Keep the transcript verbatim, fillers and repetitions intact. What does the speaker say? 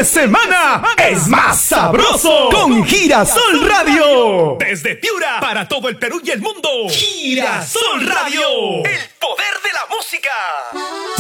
de semana es más sabroso con Girasol Radio. Desde Piura para todo el Perú y el mundo. Girasol Radio. El poder de la música.